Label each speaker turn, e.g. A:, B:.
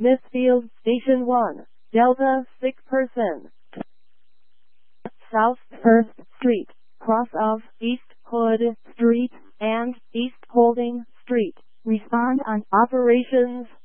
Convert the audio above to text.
A: Smithfield Station 1, Delta sick person. South 1st Street, cross of East Hood Street and East Holding Street. Respond on operations